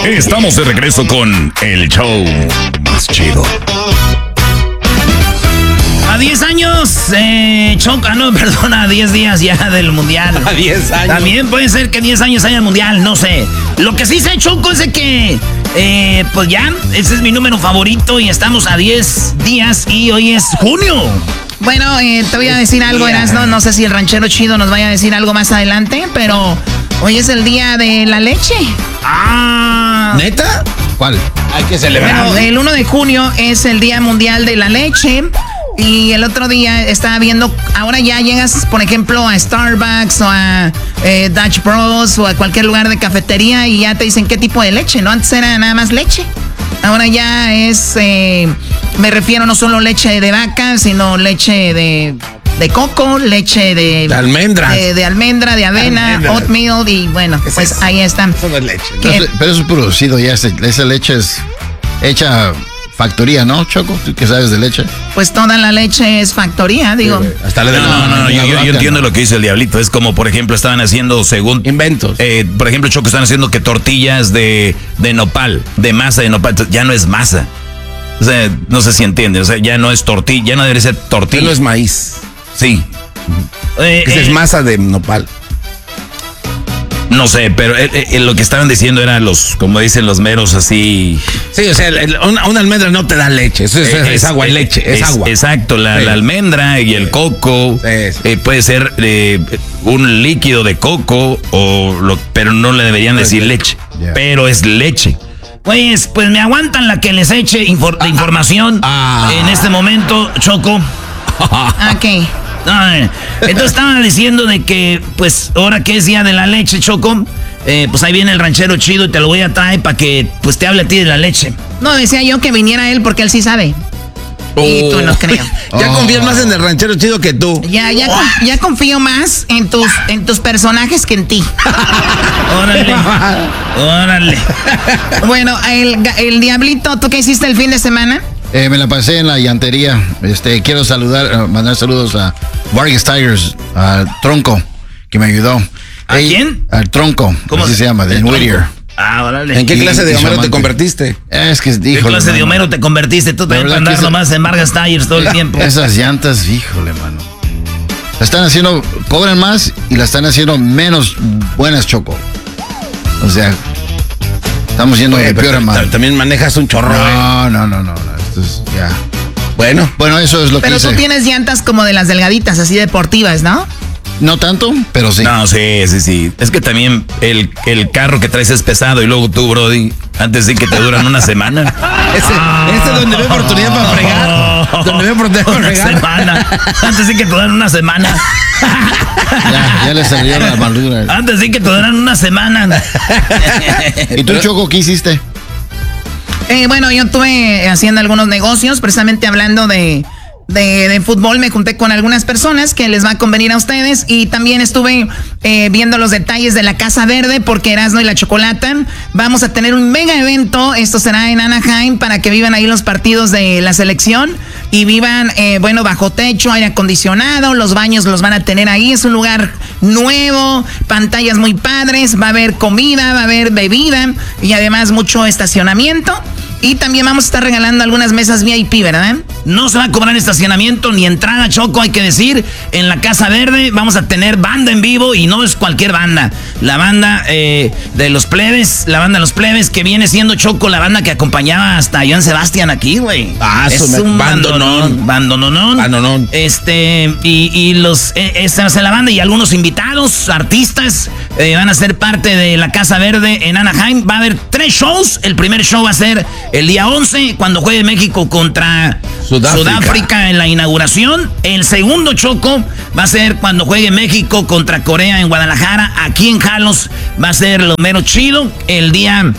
Estamos de regreso con el show más chido. A 10 años, a 10 días ya del mundial. A 10 años. También puede ser que 10 años haya el mundial, no sé. Lo que sí sé, Choco, es de que, pues ya, ese es mi número favorito y estamos a 10 días y hoy es junio. Bueno, te voy a decir algo, Erasno, no sé si el ranchero chido nos vaya a decir algo más adelante, pero hoy es el día de la leche. Ah. ¿Neta? ¿Cuál? Hay que celebrar. Bueno, el 1 de junio es el Día Mundial de la Leche. Y el otro día estaba viendo, ahora ya llegas, por ejemplo, a Starbucks o a Dutch Bros o a cualquier lugar de cafetería y ya te dicen qué tipo de leche, ¿no? Antes era nada más leche. Ahora ya es, me refiero no solo leche de vaca, sino leche de coco, leche de almendras. De almendra, de avena, oatmeal y bueno, pues ahí están. Eso no es leche, ¿no? Pero eso es producido ya, esa leche es hecha factoría, ¿no, Choco? ¿Tú qué sabes de leche? Pues toda la leche es factoría, digo. Sí, hasta yo entiendo lo que dice el diablito. Es como, por ejemplo, estaban haciendo según... Inventos. Por ejemplo, Choco, están haciendo que tortillas de nopal, de masa de nopal. Ya no es masa. O sea, no sé si entienden. O sea, ya no es tortilla, ya no debe ser tortilla. Ya no es maíz. Sí. Esa es masa de nopal. No sé, pero lo que estaban diciendo eran como dicen los meros así. Sí, o sea, una almendra no te da leche, eso es agua, leche, es agua. Exacto, la almendra y el coco, puede ser un líquido de coco, pero no le deberían decir leche, pero es leche. Pues me aguantan la que les eche de información en este momento, Choco. Ok. Entonces estaba diciendo de que, pues, ahora que es día de la leche, Choco, pues ahí viene el ranchero chido y te lo voy a traer para que, pues, te hable a ti de la leche. No, decía yo que viniera él porque él sí sabe. Y tú no creo. Ya confías más en el ranchero chido que tú. Ya confío más en tus personajes que en ti. Órale. Bueno, el diablito, ¿tú qué hiciste el fin de semana? Me la pasé en la llantería. Quiero mandar saludos a Vargas Tigers, a Tronco, que me ayudó. ¿A quién? Al Tronco, ¿cómo así se llama, de Whittier. Órale. ¿En qué clase de Homero te convertiste? Es que dijo. ¿En qué clase de Homero te convertiste? Tú también andas nomás en Vargas Tires todo el tiempo. Esas llantas, híjole, mano. La están haciendo, cobran más y la están haciendo menos buenas, Choco. O sea, estamos yendo de peor a mal. También manejas un chorro. No. Esto es ya. Bueno, eso es lo que hice. Pero tú tienes llantas como de las delgaditas, así deportivas, ¿no? No tanto, pero sí. No, sí. Es que también el carro que traes es pesado y luego tú, Brody, antes de que te duran una semana. Ese es donde ve oportunidad para fregar. Donde ve oportunidad para fregar. Semana. Antes de que te duran una semana. Ya le salió la armadura. Antes de que te duran una semana. ¿Y tú, Choco, qué hiciste? Bueno, yo estuve haciendo algunos negocios, precisamente hablando de fútbol. Me junté con algunas personas que les va a convenir a ustedes y también estuve viendo los detalles de la Casa Verde porque Erasno y la Chocolata vamos a tener un mega evento. Esto será en Anaheim para que vivan ahí los partidos de la selección y vivan, bajo techo, aire acondicionado, los baños los van a tener ahí. Es un lugar nuevo, pantallas muy padres, va a haber comida, va a haber bebida y además mucho estacionamiento. Y también vamos a estar regalando algunas mesas VIP, ¿verdad? No se va a cobrar estacionamiento ni entrada, Choco, hay que decir. En la Casa Verde vamos a tener banda en vivo y no es cualquier banda. La banda de los plebes, que viene siendo, Choco, la banda que acompañaba hasta a Joan Sebastián aquí, güey. Es un bandonón. Y esta va a ser la banda y algunos invitados, artistas, van a ser parte de la Casa Verde en Anaheim. Va a haber 3 shows. El primer show va a ser el día 11, cuando juegue México contra Sudáfrica en la inauguración. El segundo, Choco, va a ser cuando juegue México contra Corea en Guadalajara. Aquí en Jalos va a ser lo mero chido. El día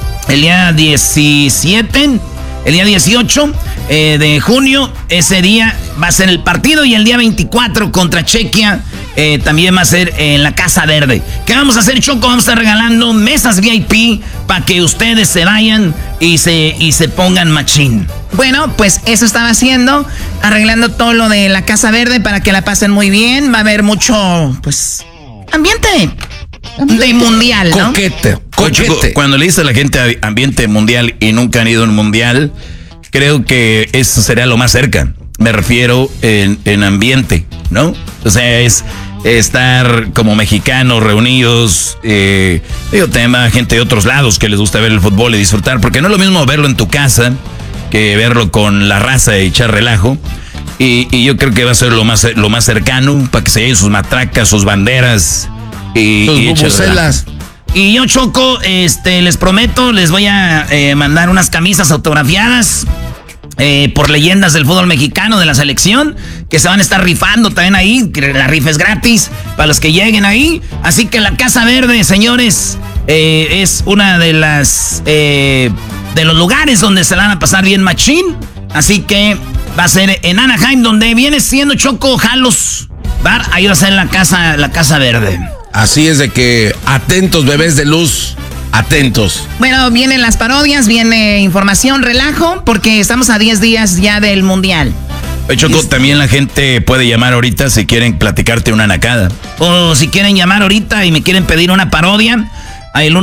17, el día 18 de junio, ese día va a ser el partido. Y el día 24 contra Chequia también va a ser en la Casa Verde. ¿Qué vamos a hacer, Choco? Vamos a estar regalando mesas VIP para que ustedes se vayan y se pongan machín. Bueno, pues eso estaba haciendo, arreglando todo lo de la Casa Verde para que la pasen muy bien. Va a haber mucho, pues, ambiente de mundial, ¿no? Coquete. Cuando le dice a la gente ambiente mundial y nunca han ido a un mundial, creo que eso sería lo más cerca. Me refiero en ambiente, ¿no? O sea, es estar como mexicanos reunidos, tema gente de otros lados que les gusta ver el fútbol y disfrutar, porque no es lo mismo verlo en tu casa que verlo con la raza y echar relajo. Y yo creo que va a ser lo más cercano para que se lleven sus matracas, sus banderas y bubucelas. Y yo, Choco, les prometo, les voy a mandar unas camisas autografiadas por leyendas del fútbol mexicano de la selección, que se van a estar rifando también ahí. La rifa es gratis para los que lleguen ahí. Así que la Casa Verde, señores, es una de los lugares donde se la van a pasar bien machín. Así que va a ser en Anaheim, donde viene siendo Choco Jalos Bar. Ahí va a ser la Casa Verde. Así es de que atentos, bebés de luz, atentos. Bueno, vienen las parodias, viene información, relajo, porque estamos a 10 días ya del Mundial. Choco, también la gente puede llamar ahorita si quieren platicarte una nacada. O si quieren llamar ahorita y me quieren pedir una parodia, al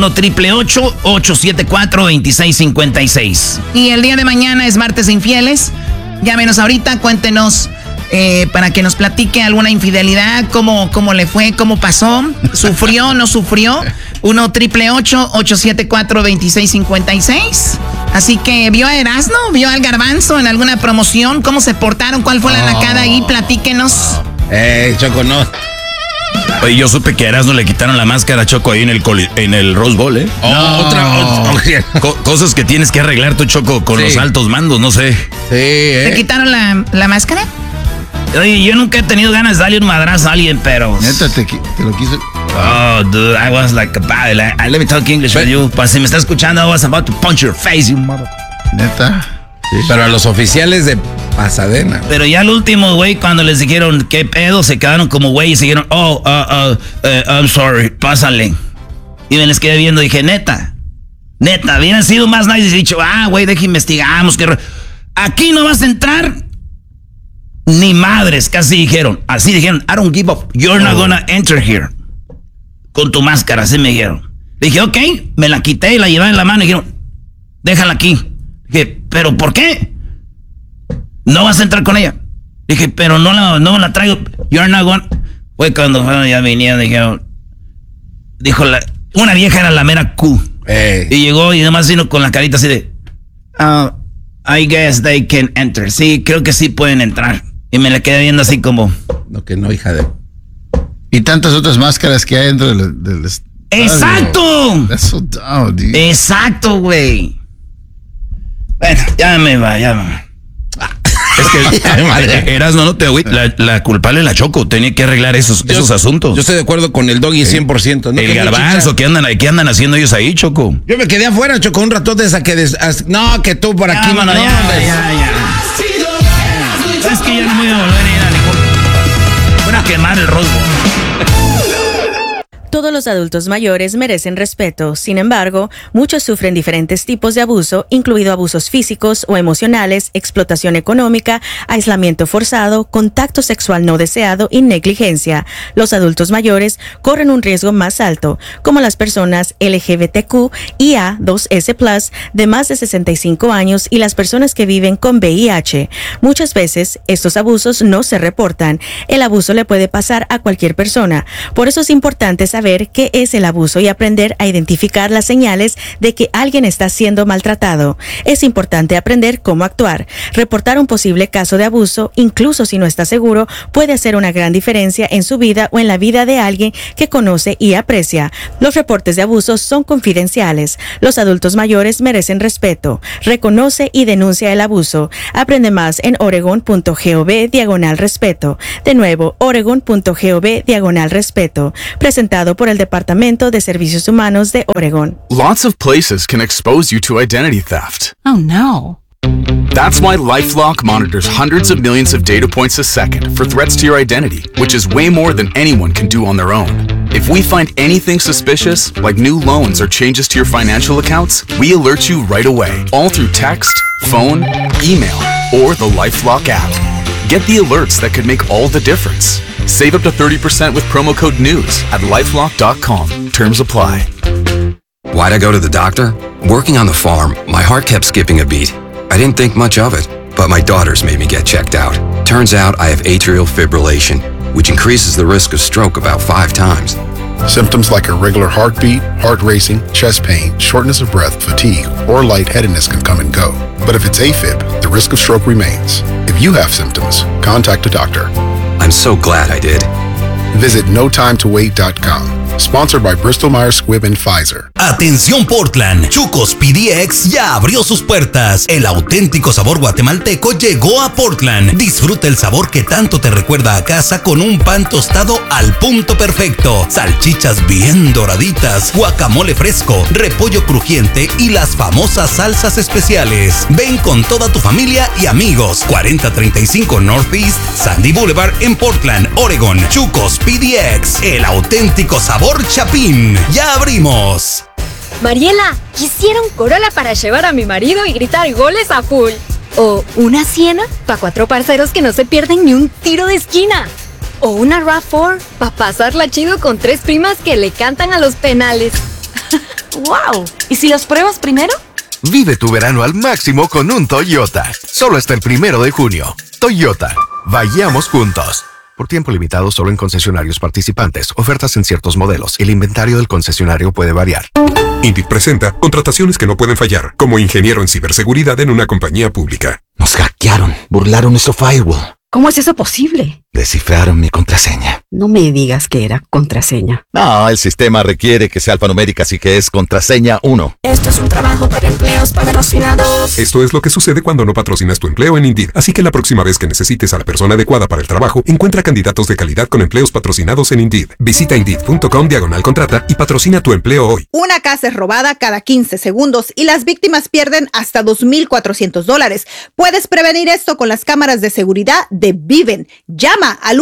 1-888-874-2656. Y el día de mañana es martes de infieles. Llámenos ahorita, cuéntenos para que nos platique alguna infidelidad, cómo le fue, cómo pasó, sufrió, no sufrió. 1-888-874-2656. Así que vio a Erasmo, vio al Garbanzo en alguna promoción, cómo se portaron, cuál fue la nacada ahí, platíquenos. Choco, no. Oye, yo supe que a Erasmo le quitaron la máscara, Choco, ahí en el Rose Bowl, ¿eh? Otra. Cosas que tienes que arreglar tú, Choco, con los altos mandos, no sé. Sí, ¿Te quitaron la máscara? Oye, yo nunca he tenido ganas de darle un madrazo a alguien, pero... Neta, te lo quiso... Oh, dude, I was like, let me talk English with you. Pues si me está escuchando, I was about to punch your face, you mother... Neta. Sí. Pero a los oficiales de Pasadena. Pero ya al último, güey, cuando les dijeron qué pedo, se quedaron como güey y se dijeron, I'm sorry, pásale. Y me les quedé viendo y dije, neta, hubieran sido más nice y dicho, güey, investigamos. Aquí no vas a entrar ni madres, casi dijeron. Así dijeron, I don't give up, you're not gonna enter here. Con tu máscara, así me dijeron. Dije, ok, me la quité y la llevé en la mano y dijeron, déjala aquí. Dije, ¿pero por qué? No vas a entrar con ella. Dije, pero no la traigo. You're not going. Fue cuando ya vinieron, dijeron. Una vieja era la mera Q. Y llegó y además vino con la carita así de. I guess they can enter. Sí, creo que sí pueden entrar. Y me la quedé viendo así como. No, que no, hija de. Y tantas otras máscaras que hay dentro del ¡exacto! That's so dumb, dude. Exacto, güey. Bueno, ya me va. Es que Erasmo, no te agüites. La culpable es la Choco. Tenía que arreglar esos asuntos. Yo estoy de acuerdo con el Doggy 100%. ¿No? El Garbanzo, ¿qué andan haciendo ellos ahí, Choco? Yo me quedé afuera, Choco, un rato de esa que... No, que tú por aquí... Vámonos, ya. Es que ya no me voy a volver a ir a ningún... Voy a quemar el rosbo. Todos los adultos mayores merecen respeto. Sin embargo, muchos sufren diferentes tipos de abuso, incluido abusos físicos o emocionales, explotación económica, aislamiento forzado, contacto sexual no deseado y negligencia. Los adultos mayores corren un riesgo más alto, como las personas LGBTQ y A2S+, de más de 65 años y las personas que viven con VIH. Muchas veces, estos abusos no se reportan. El abuso le puede pasar a cualquier persona. Por eso es importante saber qué es el abuso y aprender a identificar las señales de que alguien está siendo maltratado. Es importante aprender cómo actuar. Reportar un posible caso de abuso, incluso si no está seguro, puede hacer una gran diferencia en su vida o en la vida de alguien que conoce y aprecia. Los reportes de abuso son confidenciales. Los adultos mayores merecen respeto. Reconoce y denuncia el abuso. Aprende más en oregon.gov/respeto. De nuevo, oregon.gov/respeto. Presentado por el Departamento de Servicios Humanos de Oregon. Lots of places can expose you to identity theft. Oh no. That's why LifeLock monitors hundreds of millions of data points a second for threats to your identity, which is way more than anyone can do on their own. If we find anything suspicious, like new loans or changes to your financial accounts, we alert you right away, all through text, phone, email, or the LifeLock app. Get the alerts that could make all the difference. Save up to 30% with promo code NEWS at LifeLock.com. Terms apply. Why'd I go to the doctor? Working on the farm, my heart kept skipping a beat. I didn't think much of it, but my daughters made me get checked out. Turns out I have atrial fibrillation, which increases the risk of stroke about 5 times. Symptoms like irregular heartbeat, heart racing, chest pain, shortness of breath, fatigue, or lightheadedness can come and go. But if it's AFib, the risk of stroke remains. If you have symptoms, contact a doctor. I'm so glad I did. Visit notimetowait.com. Sponsored by Bristol Myers Squibb and Pfizer. Atención Portland, Chucos PDX ya abrió sus puertas. El auténtico sabor guatemalteco llegó a Portland. Disfruta el sabor que tanto te recuerda a casa con un pan tostado al punto perfecto, salchichas bien doraditas, guacamole fresco, repollo crujiente y las famosas salsas especiales. Ven con toda tu familia y amigos. 4035 Northeast Sandy Boulevard en Portland, Oregon. Chucos PDX, el auténtico sabor Chapín. ¡Ya abrimos! Mariela, quisiera un Corolla para llevar a mi marido y gritar goles a full. O una Siena para 4 parceros que no se pierden ni un tiro de esquina. O una RAV4 para pasarla chido con 3 primas que le cantan a los penales. ¡Wow! ¿Y si los pruebas primero? Vive tu verano al máximo con un Toyota. Solo hasta el 1 de junio. Toyota. Vayamos juntos. Por tiempo limitado solo en concesionarios participantes. Ofertas en ciertos modelos. El inventario del concesionario puede variar. Indeed presenta contrataciones que no pueden fallar. Como ingeniero en ciberseguridad en una compañía pública. Nos hackearon. Burlaron nuestro firewall. ¿Cómo es eso posible? Descifraron mi contraseña. No me digas que era contraseña. No, el sistema requiere que sea alfanumérica, así que es contraseña 1. Esto es un trabajo para empleos patrocinados. Esto es lo que sucede cuando no patrocinas tu empleo en Indeed. Así que la próxima vez que necesites a la persona adecuada para el trabajo, encuentra candidatos de calidad con empleos patrocinados en Indeed. Visita Indeed.com/contrata y patrocina tu empleo hoy. Una casa es robada cada 15 segundos y las víctimas pierden hasta $2,400. Puedes prevenir esto con las cámaras de seguridad de Viven. Llama al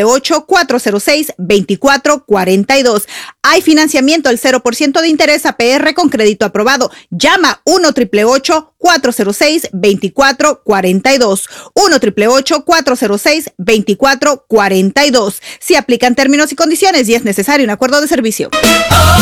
1-888-406-2442. Hay financiamiento al 0% de interés APR con crédito aprobado. Llama 1-888-406-2442. 1-888-406-2442. Si aplican términos y condiciones y es necesario un acuerdo de servicio.